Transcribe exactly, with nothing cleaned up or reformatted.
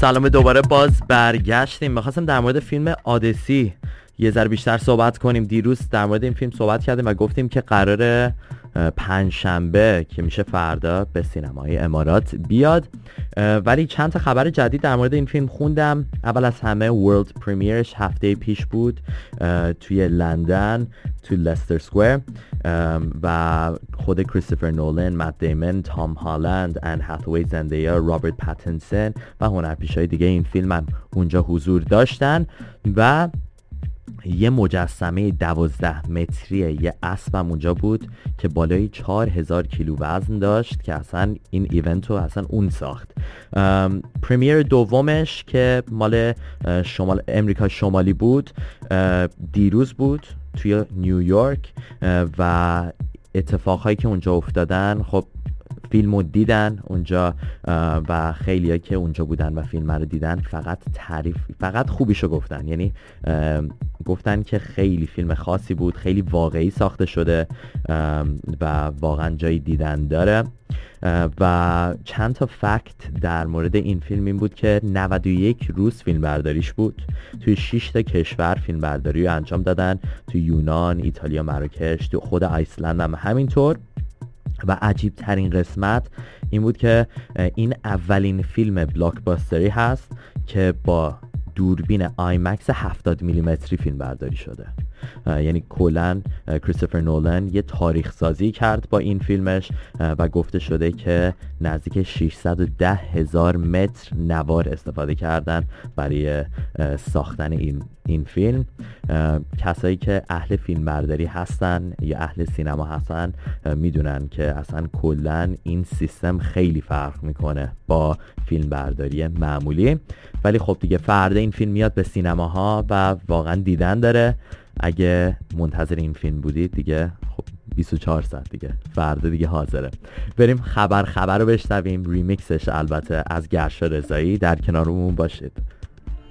سلام، دوباره باز برگشتیم. می‌خواستم در مورد فیلم آدیسی یه ذره بیشتر صحبت کنیم. دیروز در مورد این فیلم صحبت کردیم و گفتیم که قراره پنجشنبه که میشه فردا به سینمای امارات بیاد، ولی چند تا خبر جدید در مورد این فیلم خوندم. اول از همه ورلد پریمیرش هفته پیش بود توی لندن، توی لستر سکوئر، و خود کریستوفر نولان، مت دیمون، تام هالند، ان هاتوی، زندیا، رابرت پاتینسون و هنرپیشه‌های دیگه این فیلم هم اونجا حضور داشتن و یه مجسمه دوازده متری یه اسب هم اونجا بود که بالای چهار هزار کیلو وزن داشت که اصلا این ایونت رو اصلا اون ساخت. پریمیر دومش که مال شمال امریکا شمالی بود دیروز بود توی نیویورک و اتفاقهایی که اونجا افتادن، خب فیلمو دیدن اونجا و خیلیا که اونجا بودن و فیلم رو دیدن فقط تعریف فقط خوبیشو گفتن. یعنی گفتن که خیلی فیلم خاصی بود، خیلی واقعی ساخته شده و واقعا جایی دیدن داره. و چند تا فکت در مورد این فیلم این بود که نود و یک روز فیلم برداریش بود، توی شش تا کشور فیلم برداری رو انجام دادن، توی یونان، ایتالیا، مراکش، توی خود آیسلند هم همینطور. و عجیب ترین قسمت این بود که این اولین فیلم بلاکباستری هست که با دوربین آیمکس هفتاد میلیمتری فیلم برداری شده. یعنی کلاً کریستوفر نولان یه تاریخ سازی کرد با این فیلمش و گفته شده که نزدیک ششصد و ده هزار متر نوار استفاده کردن برای ساختن این این فیلم. کسایی که اهل فیلم برداری هستن یا اهل سینما هستن میدونن که اصلا کلاً این سیستم خیلی فرق میکنه با فیلم برداری معمولی. ولی خب دیگه فردا این فیلم میاد به سینماها و واقعا دیدن داره. اگه منتظر این فیلم بودید دیگه خب بیست و چهار ساعت دیگه فردا دیگه حاضره. بریم خبر خبر رو بشنویم، ریمیکسش البته از گرشا رضایی. در کنارمون باشید.